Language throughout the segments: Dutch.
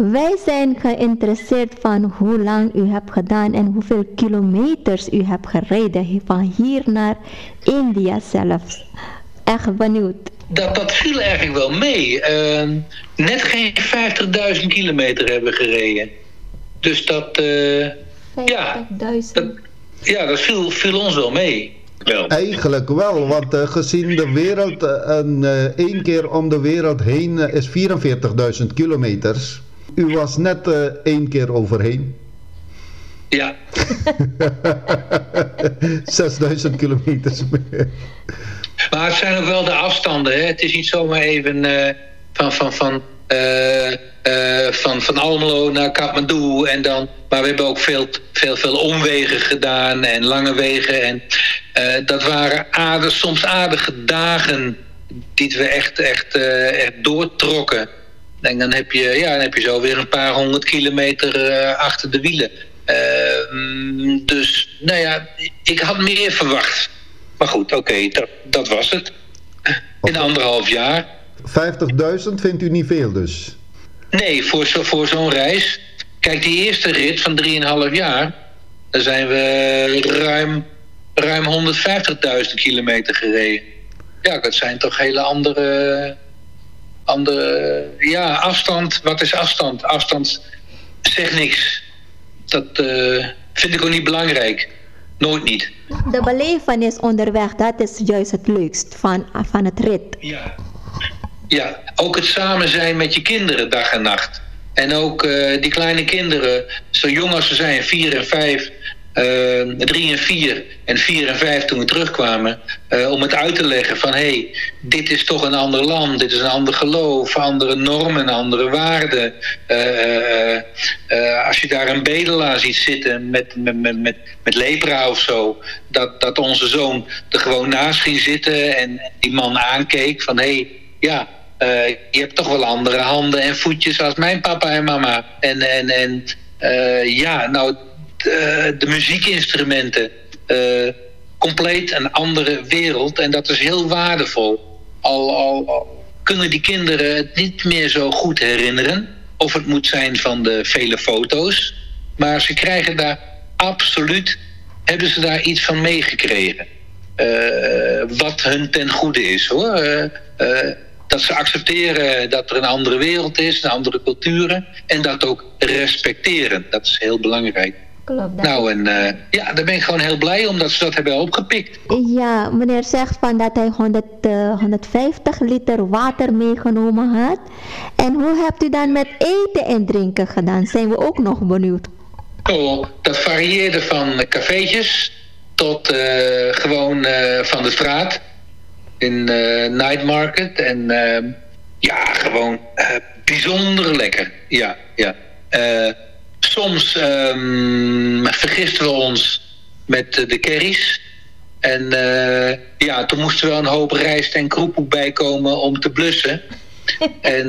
Wij zijn geïnteresseerd van hoe lang u hebt gedaan en hoeveel kilometers u hebt gereden van hier naar India zelfs. Echt benieuwd. Dat viel eigenlijk wel mee. Net geen 50.000 kilometer hebben we gereden. Dus dat... 50.000. Dat viel ons wel mee. Wel. Eigenlijk wel, want gezien de wereld, 1 keer om de wereld heen is 44.000 kilometers. U was net 1 keer overheen. Ja. 6.000 kilometers meer. Maar het zijn ook wel de afstanden. Hè? Het is niet zomaar even van Almelo naar Kathmandu en dan. Maar we hebben ook veel omwegen gedaan en lange wegen. En dat waren soms aardige dagen die we echt doortrokken. En dan heb je zo weer een paar 100 kilometer achter de wielen. Dus, nou ja, ik had meer verwacht. Maar goed, oké, dat was het. In 1,5 jaar. 50.000 vindt u niet veel dus? Nee, voor zo'n reis. Kijk, die eerste rit van 3,5 jaar... daar zijn we ruim 150.000 kilometer gereden. Ja, dat zijn toch hele andere... Ja, afstand. Wat is afstand? Afstand zegt niks. Dat vind ik ook niet belangrijk. Nooit niet. De belevenis onderweg, dat is juist het leukst van het rit. Ja, ook het samen zijn met je kinderen dag en nacht. En ook die kleine kinderen, zo jong als ze zijn, 4 en 5, 3 en 4 en 4 en 5 toen we terugkwamen, om het uit te leggen van hey, dit is toch een ander land, dit is een ander geloof, andere normen, andere waarden. Als je daar een bedelaar ziet zitten met lepra of zo, dat onze zoon er gewoon naast ging zitten en die man aankeek van hey, ja, je hebt toch wel andere handen en voetjes als mijn papa en mama. De muziekinstrumenten. Compleet een andere wereld. En dat is heel waardevol. Al kunnen die kinderen het niet meer zo goed herinneren. Of het moet zijn van de vele foto's. Maar ze krijgen daar hebben ze daar iets van meegekregen. Wat hun ten goede is, hoor. Dat ze accepteren dat er een andere wereld is, een andere culturen. En dat ook respecteren. Dat is heel belangrijk. Klopt. Daar ben ik gewoon heel blij omdat ze dat hebben opgepikt. Ja, meneer zegt van dat hij 150 liter water meegenomen had. En hoe hebt u dan met eten en drinken gedaan? Zijn we ook nog benieuwd. Oh, dat varieerde van cafeetjes tot gewoon van de straat. In night market. En gewoon bijzonder lekker. Ja. Soms vergisten we ons met de curry's. En toen moesten we een hoop rijst en kroepoe bijkomen om te blussen. En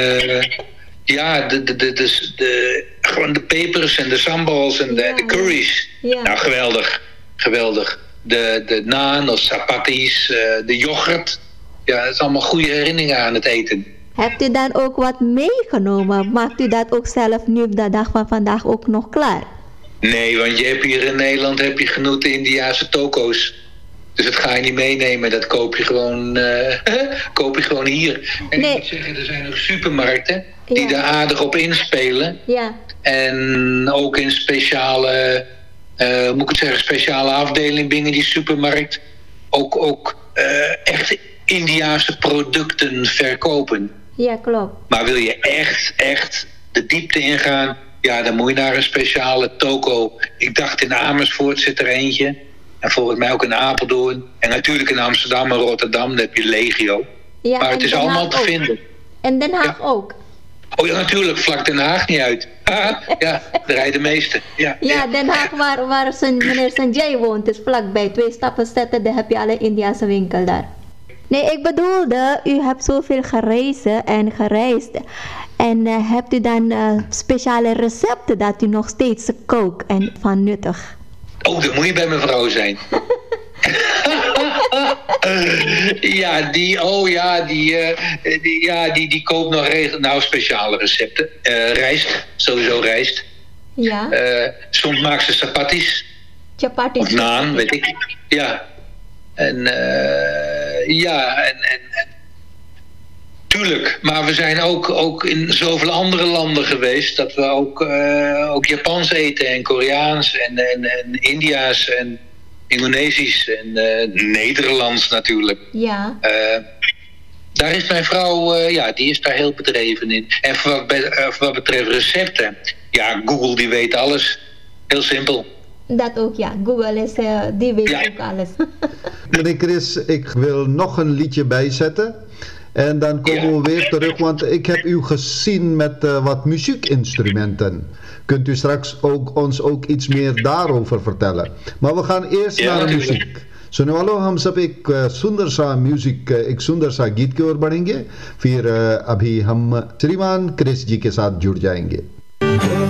gewoon de pepers en de sambals en de curry's. Ja. Nou, geweldig. De naan of chapatis, de yoghurt. Ja, dat is allemaal goede herinneringen aan het eten. Hebt u dan ook wat meegenomen? Maakt u dat ook zelf nu op de dag van vandaag ook nog klaar? Nee, want je hebt hier in Nederland genoeg Indiase toko's. Dus dat ga je niet meenemen, dat koop je gewoon hier. En ik moet zeggen, er zijn ook supermarkten die daar aardig op inspelen. Ja. En ook in speciale afdeling binnen die supermarkt ook echt Indiase producten verkopen. Ja, klopt. Maar wil je echt de diepte ingaan, ja, dan moet je naar een speciale toko. Ik dacht in Amersfoort zit er eentje. En volgens mij ook in Apeldoorn. En natuurlijk in Amsterdam en Rotterdam, daar heb je legio. Ja, maar het is allemaal te vinden. En Den Haag ook? Oh ja, natuurlijk, vlak Den Haag niet uit. Ja, daar rijden de meeste. Ja, Den Haag waar meneer Sanjay woont, is vlakbij. 2 stappen zetten, daar heb je alle Indiase winkel daar. Nee, ik bedoelde, u hebt zoveel gereisd. En hebt u dan speciale recepten dat u nog steeds kookt en van nuttig? Oh, dan moet je bij mijn vrouw zijn. Die koopt nog speciale recepten. Rijst, sowieso rijst. Ja. Soms maakt ze chapatis. Chapatis. Of naan, weet ik. Ja. En tuurlijk. Maar we zijn ook in zoveel andere landen geweest dat we ook Japans eten en Koreaans en India's en Indonesisch en Nederlands natuurlijk. Ja. Daar is mijn vrouw, die is daar heel bedreven in. En voor wat betreft recepten, Google die weet alles. Heel simpel. Dat ook, ja. Google is, die weet ook alles. Meneer Chris, ik wil nog een liedje bijzetten. En dan komen we weer terug, want ik heb u gezien met wat muziekinstrumenten. Kunt u straks ons ook iets meer daarover vertellen? Maar we gaan eerst naar de muziek. सुनो वालों हम सब एक सुंदर सा म्यूजिक एक सुंदर सा गीत की ओर बढ़ेंगे फिर अभी हम श्रीमान क्रिस जी के साथ जुड़ जाएंगे